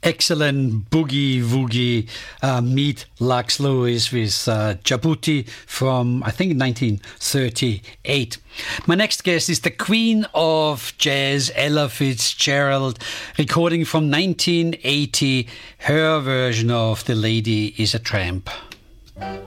excellent boogie woogie meet Lax Lewis with Djibouti from, I think, 1938. My next guest is the Queen of Jazz, Ella Fitzgerald, recording from 1980, her version of The Lady is a Tramp.